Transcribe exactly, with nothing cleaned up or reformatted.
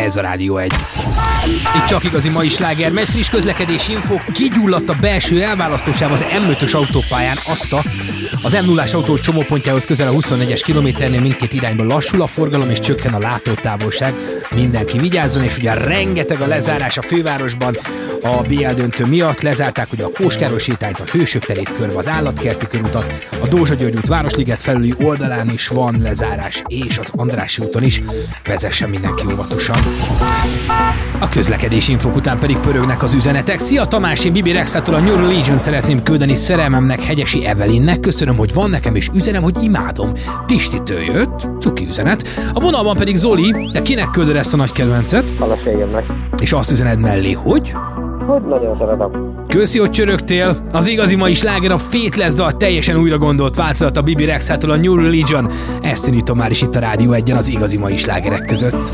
ez a Rádió egy. Itt csak igazi mai sláger megy, friss közlekedési info, kigyulladt a belső elválasztósáv az em ötös autópályán, azt a, az em nullás autó csomópontjához közel a huszonnégyes kilométernél mindkét irányban lassul a forgalom és csökken a látótávolság. Mindenki vigyázzon, és ugye rengeteg a lezárás a fővárosban, a bé el döntő miatt lezárták ugye a Kóskároly sétányt, a Hősök terét körbe, az Állatkerti körutat, a Dózsa György út Városliget felüli oldalán is van lezárás, és az Andrássy úton is. Vezessen mindenki óvatosan. A közlekedési infók után pedig pörögnek az üzenetek. Szia Tamás, én Bibi Rexától a New Religion szeretném küldeni szerelmemnek, Hegyesi Evelinnek. Köszönöm, hogy van nekem, és üzenem, hogy imádom. Pistitől jött, cuki üzenet. A vonalban pedig Zoli, te kinek küldöd ezt a nagy kedvencet? Feleségemnek. És azt üzened mellé, hogy? Hogy nagyon szeretem. Köszi, hogy csörögtél. Az igazi mai sláger a Faithless dal teljesen újra gondolt változat a Bibi Rexától a New Religion. Ezt indítom már is itt a Rádió egyen az igazi mai slágerek között.